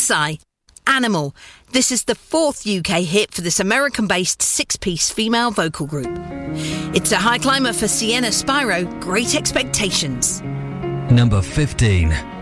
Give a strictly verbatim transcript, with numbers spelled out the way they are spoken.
Psy. Animal. This is the fourth U K hit for this American-based six-piece female vocal group. It's a high climber for Sienna Spyro, Great Expectations. Number fifteen.